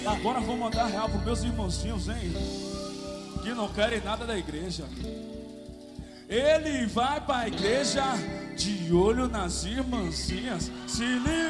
Agora vou mandar real pros meus irmãozinhos, hein? Que não querem nada da igreja. Ele vai pra igreja de olho nas irmãzinhas. Se liga.